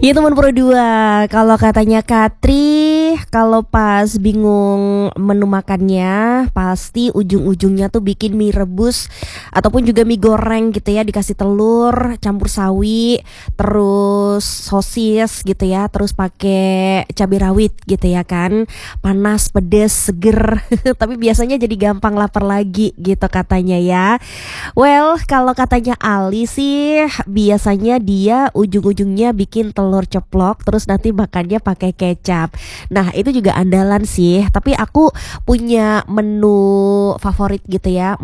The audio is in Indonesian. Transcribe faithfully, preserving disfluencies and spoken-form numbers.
Ya teman Pro dua, kalau katanya Katri, kalau pas bingung menu makannya, pasti ujung-ujungnya tuh bikin mie rebus ataupun juga mie goreng gitu ya, dikasih telur, campur sawi, terus sosis gitu ya, terus pakai cabai rawit gitu ya kan. Panas, pedes, seger. Tapi biasanya jadi gampang lapar lagi gitu katanya ya. Well, kalau katanya Ali sih biasanya dia ujung-ujungnya bikin telur ceplok terus nanti makannya pakai kecap. Nah, itu juga andalan sih, tapi aku punya menu favorit gitu ya.